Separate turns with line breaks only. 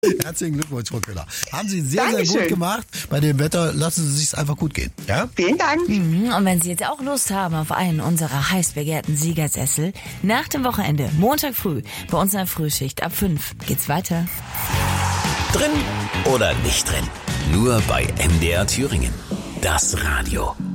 Herzlichen Glückwunsch, Frau Köhler. Haben Sie sehr gut gemacht. Bei dem Wetter lassen Sie sich einfach gut gehen. Ja?
Vielen Dank.
Und wenn Sie jetzt auch Lust haben auf einen unserer heiß begehrten Siegersessel, nach dem Wochenende, Montag früh, bei uns in der Frühschicht ab 5 geht's weiter.
Drin oder nicht drin? Nur bei MDR Thüringen. Das Radio.